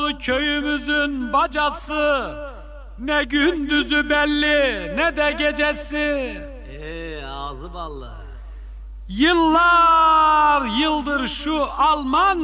oldu köyümüzün bacası. Ne gündüzü belli ne de gecesi. Ağzı ballı. Yıllar yıldır şu Alman